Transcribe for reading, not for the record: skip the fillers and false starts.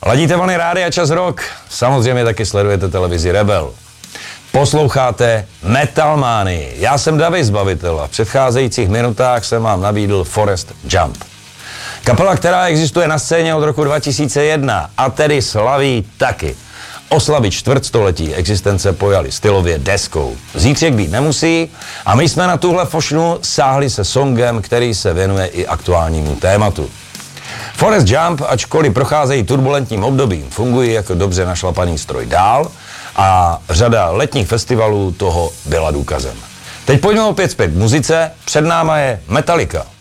Ladíte vlny Rádia Čas Rock, samozřejmě taky sledujete televizi Rebel. Posloucháte Metal Manii. Já jsem David Zbavitel a v předcházejících minutách jsem vám nabídl Forest Jump. Kapela, která existuje na scéně od roku 2001 a tedy slaví taky. Oslavit čtvrtstoletí existence pojali stylově deskou. Zítřek být nemusí a my jsme na tuhle fošnu sáhli se songem, který se věnuje i aktuálnímu tématu. Forest Jump, ačkoliv procházejí turbulentním obdobím, fungují jako dobře našlapaný stroj dál a řada letních festivalů toho byla důkazem. Teď pojďme opět zpět k muzice, před náma je Metallica.